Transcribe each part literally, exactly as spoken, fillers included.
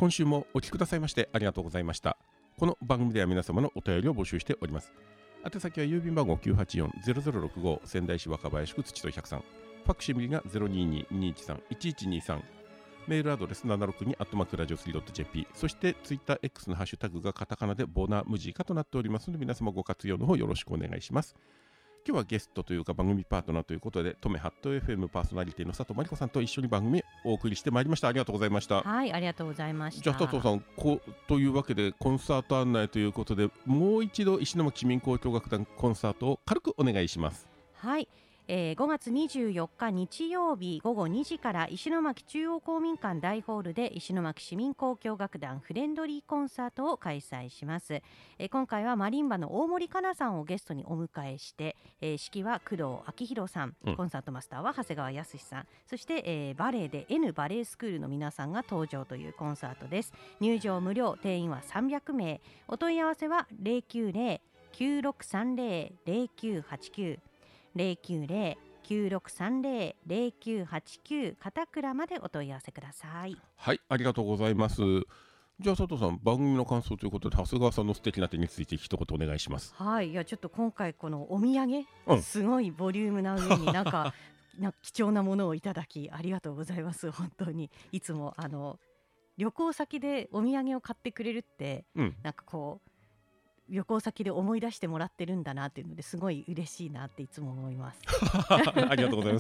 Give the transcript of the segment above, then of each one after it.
今週もお聞きくださいましてありがとうございました。この番組では皆様のお便りを募集しております。宛先は郵便番号 きゅうはちよんゼロゼロろくご 仙台市若林区土戸ひゃくさん、ファクシミリが ゼロにににいちさんいちいちにさん、メールアドレス ななろくに アットマークラジオスリードットジェーピー、 そしてツイッター X のハッシュタグがカタカナでボナムジカとなっておりますので、皆様ご活用の方よろしくお願いします。今日はゲストというか番組パートナーということで、トメハット エフエム パーソナリティの佐藤真理子さんと一緒に番組をお送りしてまいりました。ありがとうございました。 はい、ありがとうございました。 じゃあ佐藤さん、こうというわけでコンサート案内ということで、もう一度石巻市民交響楽団コンサートを軽くお願いします。 はい、えー、ごがつにじゅうよっか日曜日ごごにじから石巻中央公民館大ホールで石巻市民交響楽団フレンドリーコンサートを開催します。えー、今回はマリンバの大森かなさんをゲストにお迎えして、えー、指揮は工藤明宏さん、 うん、 コンサートマスターは長谷川康さん、そして、えー、バレエで N バレエスクールの皆さんが登場というコンサートです。入場無料、定員はさんびゃくめい。お問い合わせは ゼロきゅうゼロ きゅうろくさんゼロ ゼロきゅうはちきゅう ゼロきゅうゼロ きゅうろくさんゼロ ゼロきゅうはちきゅう片倉までお問い合わせください。 はい、ありがとうございます。じゃあ佐藤さん、番組の感想ということで長谷川さんの素敵な手について一言お願いします。 はい、いやちょっと今回このお土産、 うん、 すごいボリュームな上になんかな貴重なものをいただきありがとうございます。本当にいつもあの旅行先でお土産を買ってくれるって、 うん、 なんかこう旅行先で思い出してもらってるんだなっていうのですごい嬉しいなっていつも思います。 ありがとうございます。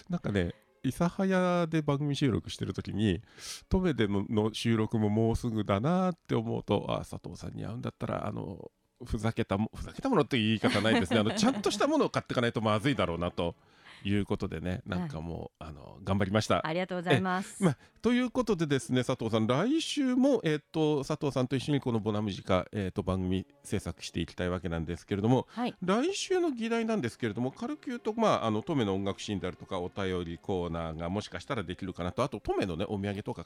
なんかね、諫早で番組収録してる時に登米で の, の収録ももうすぐだなって思うと、あ、佐藤さんに会うんだったらあのふざけたもふざけたものって言い方ないですね。あのちゃんとしたものを買っていかないとまずいだろうなということでね、なんかもう、はい、あの頑張りました。 ありがとうございます。 まあ、ということでですね、佐藤さん、来週も、えー、と佐藤さんと一緒にこのボナムジカ、えー、と番組制作していきたいわけなんですけれども、 はい、 来週の議題なんですけれども、軽く言うと、まあ、あの登米の音楽シーンであるとかお便りコーナーがもしかしたらできるかなと、あと登米の、ね、お土産とか